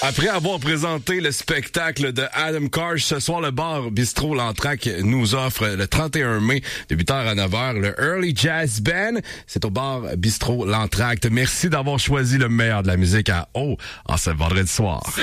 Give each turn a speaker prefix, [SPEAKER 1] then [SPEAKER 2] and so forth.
[SPEAKER 1] Après avoir présenté le spectacle de Adam Karsh, ce soir, le bar Bistrot L'Entraque nous offre le 31 mai, de 8h à 9h, le Early Jazz Band. C'est au bar Bistrot L'Entraque. Merci d'avoir choisi le meilleur de la musique à en ce vendredi soir.